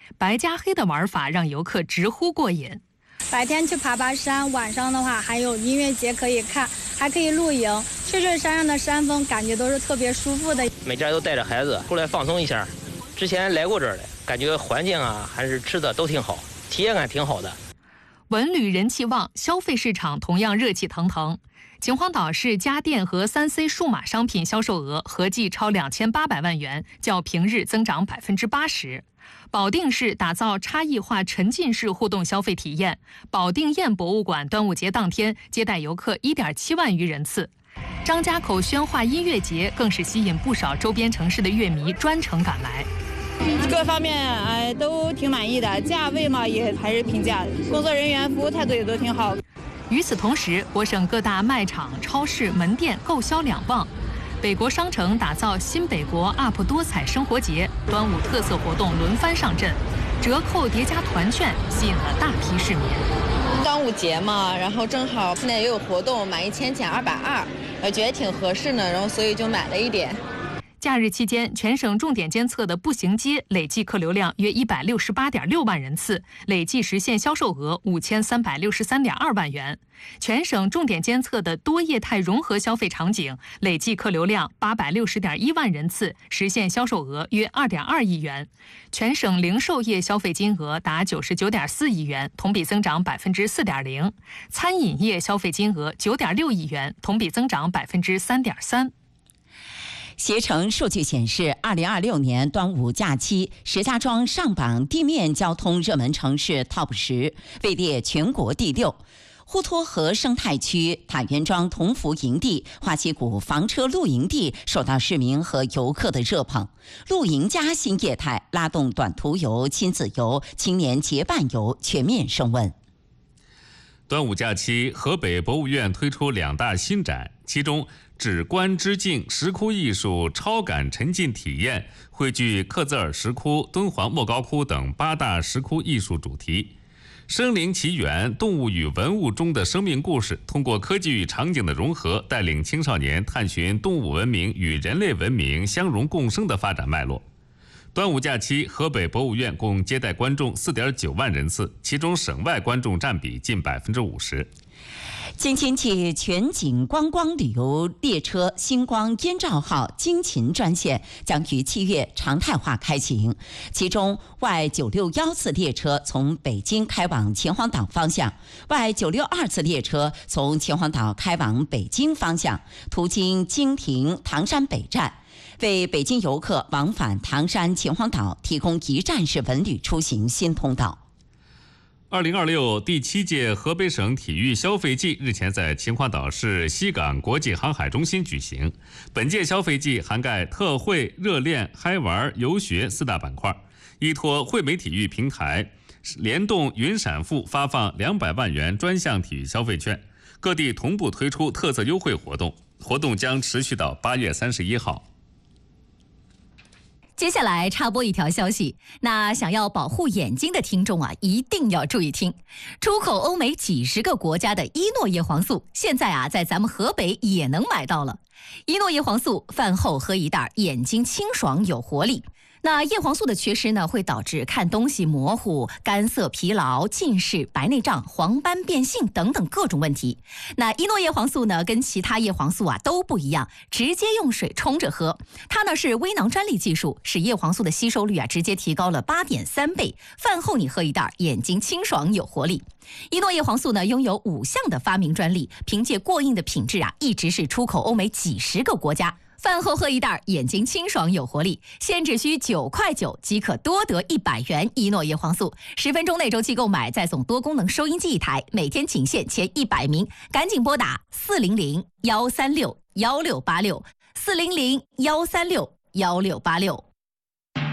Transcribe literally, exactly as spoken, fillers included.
白加黑的玩法让游客直呼过瘾。 白天去爬爬山，晚上的话还有音乐节可以看，还可以露营，吹吹山上的山风，感觉都是特别舒服的。 每家都带着孩子出来放松一下。之前来过这儿的，感觉环境啊还是吃的都挺好，体验感挺好的。 文旅人气旺，消费市场同样热气腾腾。秦皇岛市家电和三 C 数码商品销售额合计超两千八百万元，较平日增长百分之八十。保定市打造差异化沉浸式互动消费体验，保定雁博物馆端午节当天接待游客一点七万余人次。张家口宣化音乐节更是吸引不少周边城市的乐迷专程赶来。 各方面哎都挺满意的，价位嘛也还是平价，工作人员服务态度也都挺好。 与此同时，我省各大卖场、超市、门店购销两旺。北国商城打造新北国 U P 多彩生活节，端午特色活动轮番上阵，折扣叠加团券吸引了大批市民。 端午节嘛，然后正好现在也有活动，买一千减二百二，我觉得挺合适的，然后所以就买了一点。 假日期间，全省重点监测的步行街累计客流量约一百六十八点六万人次，累计实现销售额五千三百六十三点二万元。全省重点监测的多业态融合消费场景累计客流量八百六十点一万人次，实现销售额约二点二亿元。全省零售业消费金额达九十九点四亿元，同比增长百分之四点零。餐饮业消费金额九点六亿元，同比增长百分之三点三。 携程数据显示，二零二六年端午假期，石家庄上榜地面交通热门城市 Top 十，位列全国第六。滹沱河生态区、塔园庄同福营地、花溪谷房车露营地受到市民和游客的热捧。露营加新业态拉动短途游、亲子游、青年结伴游全面升温。 端午假期，河北博物院推出两大新展，其中指观之境石窟艺术超感沉浸体验汇聚克孜尔石窟、敦煌莫高窟等八大石窟艺术主题。生灵奇缘，动物与文物中的生命故事，通过科技与场景的融合，带领青少年探寻动物文明与人类文明相融共生的发展脉络。端午假期，河北博物院共接待观众 四点九万人次，其中省外观众占比近百分之五十。 京津冀全景观光旅游列车星光燕赵号京秦专线将于七月常态化开行，其中 Y 九六一次列车从北京开往秦皇岛方向， Y 九六二次列车从秦皇岛开往北京方向，途经经停唐山北站，为北京游客往返唐山、秦皇岛提供一站式文旅出行新通道。 二零二六第七届河北省体育消费季日前在秦皇岛市西港国际航海中心举行。本届消费季涵盖特惠、热练、嗨玩、游学四大板块，依托惠美体育平台，联动云闪付发放两百万元专项体育消费券，各地同步推出特色优惠活动，活动将持续到八月三十一号。 接下来插播一条消息，那想要保护眼睛的听众啊，一定要注意听。出口欧美几十个国家的伊诺叶黄素，现在啊，在咱们河北也能买到了。伊诺叶黄素饭后喝一袋，眼睛清爽有活力。那叶黄素的缺失呢，会导致看东西模糊、干涩、疲劳、近视、白内障、黄斑变性等等各种问题。那伊诺叶黄素呢，跟其他叶黄素啊都不一样，直接用水冲着喝。它呢是微囊专利技术，使叶黄素的吸收率啊直接提高了八点三倍。饭后你喝一袋，眼睛清爽有活力。伊诺叶黄素呢拥有五项的发明专利，凭借过硬的品质啊，一直是出口欧美几十个国家。饭后喝一袋，眼睛清爽有活力，现只需九块九即可多得一百元伊诺叶黄素。十分钟内周期购买，再送多功能收音机一台，每天仅限前一百名，赶紧拨打四零零幺三六幺六八六四零零幺三六幺六八六。